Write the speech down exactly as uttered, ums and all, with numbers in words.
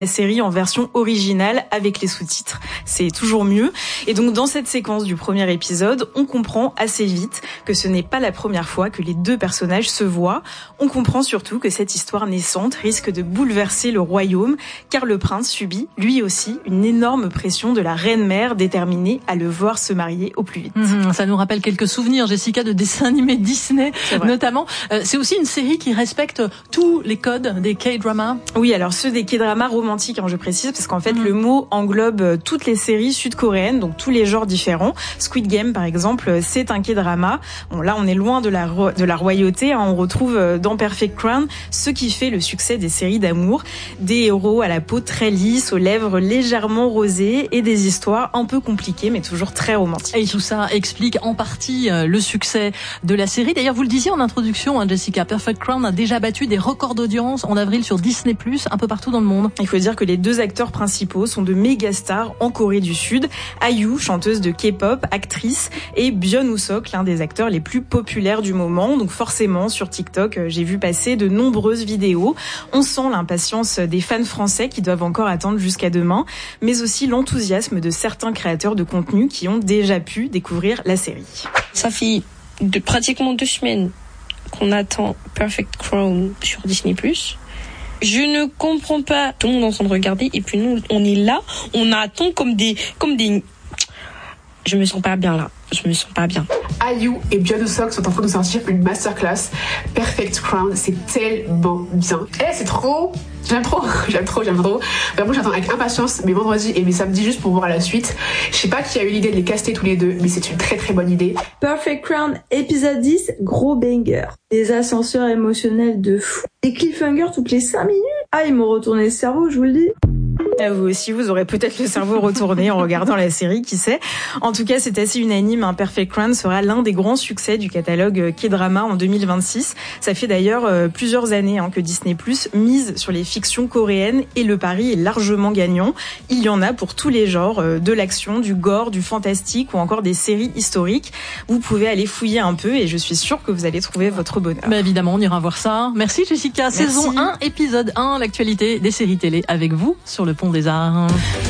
la série en version originale avec les sous-titres. C'est toujours mieux. Et donc, dans cette séquence du premier épisode, on comprend assez vite que ce n'est pas la première fois que les deux personnages se voient. On comprend surtout que cette histoire naissante risque de bouleverser le royaume, car le prince subit, lui aussi, une énorme pression de la reine-mère déterminée à le voir se marier au plus vite. Mmh, ça nous rappelle quelques souvenirs, Jessica, de dessins animés Disney, notamment. Euh, c'est aussi une série qui respecte tous les codes des K-dramas. Oui, alors ceux des K-dramas romantiques, hein, je précise, parce qu'en fait, mmh. le mot englobe toutes les séries sud-coréennes, donc tous les genres différents. Squid Game, par exemple, c'est un K-drama. Bon, là, on est loin de la, ro- de la royauté. Hein. On retrouve dans Perfect Crown ce qui fait le succès des séries d'amour. Des héros à la peau très lisse, aux lèvres légèrement rosées et des histoires un peu compliquées, mais toujours très romantiques. Et tout ça explique en partie le succès de la série. D'ailleurs, vous le disiez en introduction, hein, Jessica, Perfect Crown a déjà battu des records d'audience en avril sur Disney plus, un peu partout dans le monde. Il faut dire que les deux acteurs principaux sont de méga stars en Corée du Sud. IU, chanteuse de K-pop, actrice, et Byun Woo-seok, l'un des acteurs les plus populaires du moment. Donc forcément, sur TikTok, j'ai vu passer de nombreuses vidéos. On sent l'impatience des fans français qui doivent encore attendre jusqu'à demain, mais aussi l'enthousiasme de certains créateurs de contenu qui ont déjà pu découvrir la série. Ça fait de, pratiquement deux semaines qu'on attend Perfect Crown sur Disney plus. Je ne comprends pas. Tout le monde est en train de regarder et puis nous, on est là, on attend comme des, comme des. Je me sens pas bien là. Je me sens pas bien. IU et Byun Woo-seok sont en train de sortir une masterclass. Perfect Crown, c'est tellement bien. Eh, c'est trop. J'aime trop, j'aime trop, j'aime trop. Vraiment, j'attends avec impatience mes vendredis et mes samedis juste pour voir la suite. Je sais pas qui a eu l'idée de les caster tous les deux, mais c'est une très très bonne idée. Perfect Crown, épisode dix, gros banger. Des ascenseurs émotionnels de fou. Des cliffhangers toutes les cinq minutes. Ah, ils m'ont retourné le cerveau, je vous le dis. Vous aussi, vous aurez peut-être le cerveau retourné en regardant la série, qui sait. En tout cas, c'est assez unanime. Hein. Perfect Crown sera l'un des grands succès du catalogue K-drama en deux mille vingt-six. Ça fait d'ailleurs euh, plusieurs années hein, que Disney plus mise sur les fictions coréennes et le pari est largement gagnant. Il y en a pour tous les genres, euh, de l'action, du gore, du fantastique ou encore des séries historiques. Vous pouvez aller fouiller un peu et je suis sûre que vous allez trouver votre bonheur. Bah évidemment, on ira voir ça. Merci Jessica. Merci. Saison un, épisode un, l'actualité des séries télé avec vous sur le Pont des Arts.